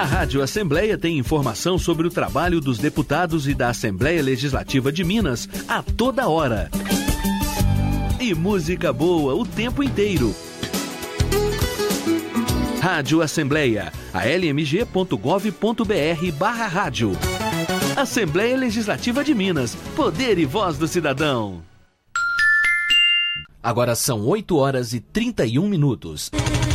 Rádio Assembleia tem informação sobre o trabalho dos deputados e da Assembleia Legislativa de Minas a toda hora. E música boa o tempo inteiro. Rádio Assembleia, almg.gov.br/rádio. Assembleia Legislativa de Minas, poder e voz do cidadão. Agora são 8 horas e 31 minutos.